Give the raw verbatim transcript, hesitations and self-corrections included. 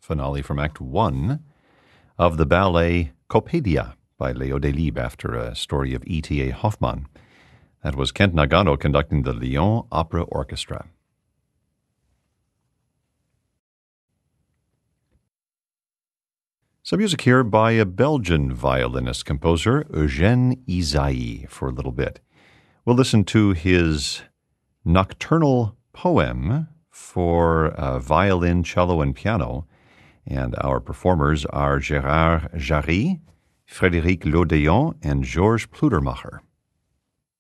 finale from Act One of the ballet Coppelia by Leo Delibes after a story of E T A Hoffmann. That was Kent Nagano conducting the Lyon Opera Orchestra. Some music here by a Belgian violinist composer, Eugène Ysaÿe, for a little bit. We'll listen to his nocturnal poem for uh, violin, cello, and piano. And our performers are Gérard Jarry, Frédéric Lodéon, and Georges Pludermacher.